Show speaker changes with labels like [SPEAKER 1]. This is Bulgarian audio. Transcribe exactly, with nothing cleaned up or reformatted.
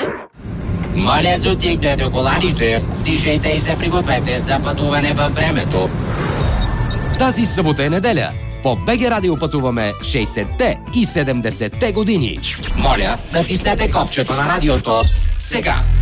[SPEAKER 1] Моля, затигнете коларите, дишайте и се пригответе за пътуване във времето.
[SPEAKER 2] Тази събота е неделя. По БГ Радио пътуваме шейсетте и седемдесетте години.
[SPEAKER 1] Моля, натиснете копчето на радиото сега.